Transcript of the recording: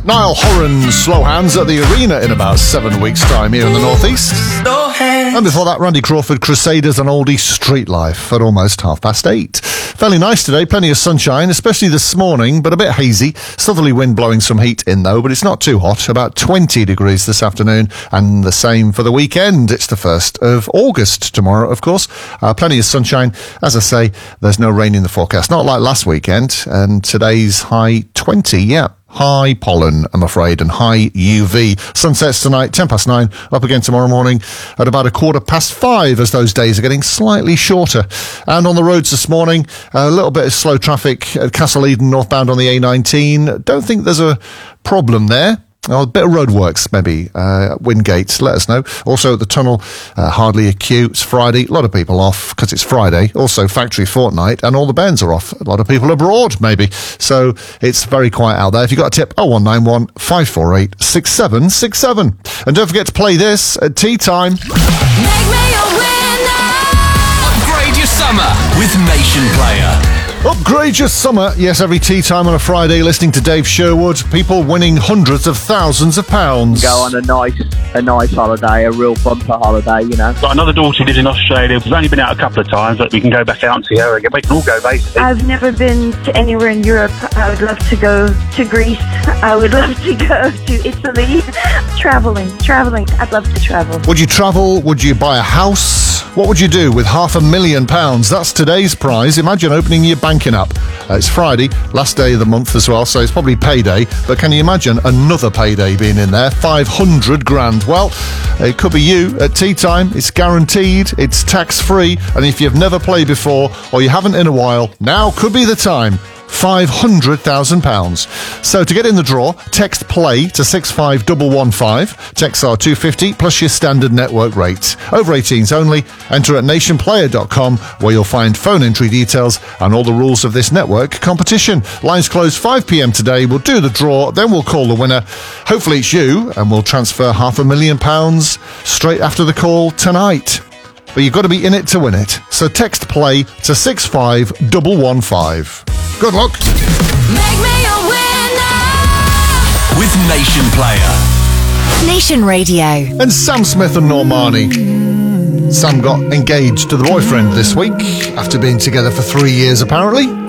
Niall Horan's Slow Hands at the Arena in about 7 weeks' time here in the Northeast. And before that, Randy Crawford, Crusaders and Oldie Street Life at almost 8:30. Fairly nice today, plenty of sunshine, especially this morning, but a bit hazy. Southerly wind blowing some heat in though, but it's not too hot. About 20 degrees this afternoon, and the same for the weekend. It's the 1st of August tomorrow, of course. Plenty of sunshine. As I say, there's no rain in the forecast, not like last weekend, and today's high 20, yeah. High pollen, I'm afraid, and high UV. Sunsets tonight, 9:10, up again tomorrow morning at about 5:15, as those days are getting slightly shorter. And on the roads this morning, a little bit of slow traffic at Castle Eden northbound on the A19. Don't think there's a problem there. Oh, a bit of roadworks, maybe. Wingate, let us know. Also at the tunnel, hardly a queue. It's Friday. A lot of people off because it's Friday. Also factory fortnight, and all the bands are off. A lot of people abroad, maybe. So it's very quiet out there. If you've got a tip, 0191 548 6767. And don't forget to play this at tea time. Make me a winner. Upgrade your summer with Nation Player. Upgrade your summer. Yes, every tea time on a Friday, listening to Dave Sherwood. People winning hundreds of thousands of pounds. Go on a nice holiday, a real bumper holiday, you know. Got another daughter who lives in Australia. We've only been out a couple of times, but we can go back out and see her again. We can all go, basically. I've never been to anywhere in Europe. I would love to go to Greece. I would love to go to Italy. Traveling. I'd love to travel. Would you travel? Would you buy a house? What would you do with £500,000? That's today's prize. Imagine opening your banking app. It's Friday, last day of the month as well, so it's probably payday. But can you imagine another payday being in there? 500 grand. Well, it could be you at tea time. It's guaranteed. It's tax-free. And if you've never played before or you haven't in a while, now could be the time. £500,000. So to get in the draw, text PLAY to 65115. Texts are $2.50 plus your standard network rate. Over 18s only. Enter at nationplayer.com, where you'll find phone entry details and all the rules of this network competition. Lines close 5 p.m. today. We'll do the draw, then we'll call the winner. Hopefully it's you, and we'll transfer £500,000 straight after the call tonight. But you've got to be in it to win it. So text PLAY to 65115. Good luck. Make me a winner. With Nation Player. Nation Radio. And Sam Smith and Normani. Sam got engaged to the boyfriend this week after being together for 3 years, apparently.